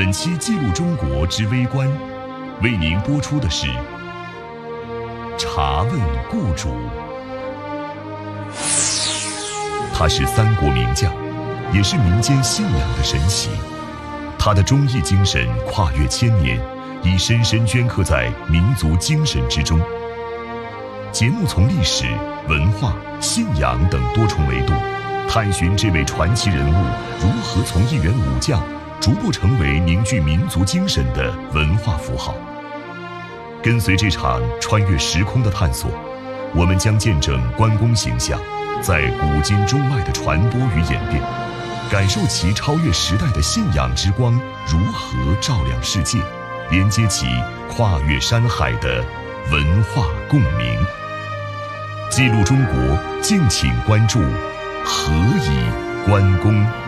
本期记录中国之微观，为您播出的是查问故主。他是三国名将，也是民间信仰的神祇。他的忠义精神跨越千年，已深深镌刻在民族精神之中。节目从历史、文化、信仰等多重维度，探寻这位传奇人物如何从一员武将逐步成为凝聚民族精神的文化符号。跟随这场穿越时空的探索，我们将见证关公形象在古今中外的传播与演变，感受其超越时代的信仰之光如何照亮世界，连接起跨越山海的文化共鸣。记录中国，敬请关注何以关公。